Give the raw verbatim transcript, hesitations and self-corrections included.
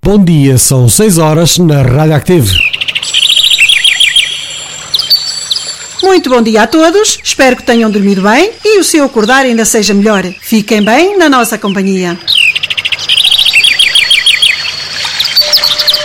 Bom dia, são seis horas na Rádio Active. Muito bom dia a todos, espero que tenham dormido bem e o seu acordar ainda seja melhor. Fiquem bem na nossa companhia.